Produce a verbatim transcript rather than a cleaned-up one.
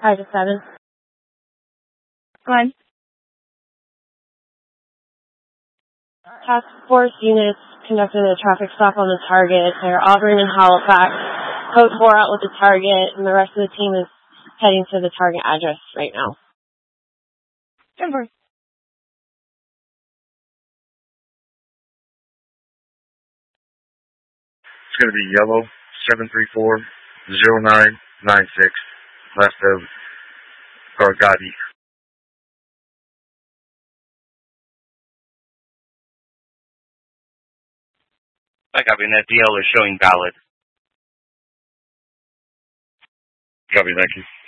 Five to seven. Go ahead. Task force units conducted a traffic stop on the target. They're Auburn and Halifax. Code four out with the target, and the rest of the team is heading to the target address right now. Denver. It's going to be yellow, seven three four, zero nine nine six, west of Gargadi. I copy, and that D L is showing valid. Copy, thank you.